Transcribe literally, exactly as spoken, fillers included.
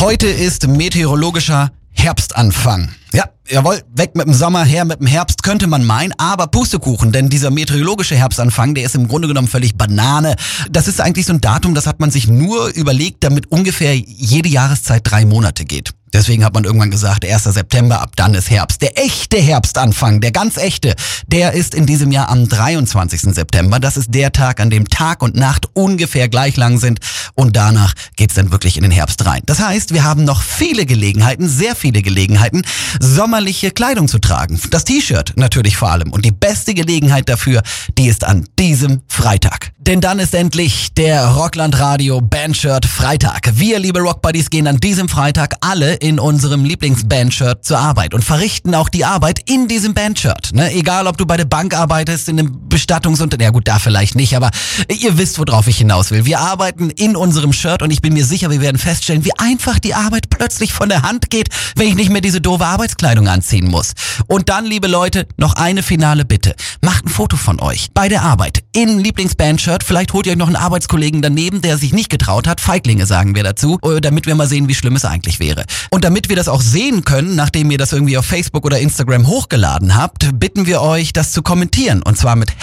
Heute ist meteorologischer Herbstanfang. Ja, jawohl, weg mit dem Sommer, her mit dem Herbst, könnte man meinen, aber Pustekuchen, denn dieser meteorologische Herbstanfang, der ist im Grunde genommen völlig Banane. Das ist eigentlich so ein Datum, das hat man sich nur überlegt, damit ungefähr jede Jahreszeit drei Monate geht. Deswegen hat man irgendwann gesagt, erster September, ab dann ist Herbst. Der echte Herbstanfang, der ganz echte, der ist in diesem Jahr am dreiundzwanzigsten September. Das ist der Tag, an dem Tag und Nacht ungefähr gleich lang sind und danach geht's dann wirklich in den Herbst rein. Das heißt, wir haben noch viele Gelegenheiten, sehr viele Gelegenheiten, sommerliche Kleidung zu tragen. Das T-Shirt natürlich vor allem. Und die beste Gelegenheit dafür, die ist an diesem Freitag. Denn dann ist endlich der Rockland Radio Bandshirt Freitag. Wir, liebe Rockbuddies, gehen an diesem Freitag alle in unserem Lieblingsbandshirt zur Arbeit und verrichten auch die Arbeit in diesem Bandshirt. Ne? Egal, ob du bei der Bank arbeitest, in einem Bestattungsunternehmen, ja gut, da vielleicht nicht, aber ihr wisst, worauf ich hinaus will. Wir arbeiten in unserem Shirt und ich bin mir sicher, wir werden feststellen, wie einfach die Arbeit plötzlich von der Hand geht, wenn ich nicht mehr diese doofe Arbeitskleidung anziehen muss. Und dann, liebe Leute, noch eine finale Bitte. Macht ein Foto von euch bei der Arbeit in Lieblingsbandshirt. Vielleicht holt ihr euch noch einen Arbeitskollegen daneben, der sich nicht getraut hat. Feiglinge sagen wir dazu, damit wir mal sehen, wie schlimm es eigentlich wäre. Und damit wir das auch sehen können, nachdem ihr das irgendwie auf Facebook oder Instagram hochgeladen habt, bitten wir euch, das zu kommentieren. Und zwar mit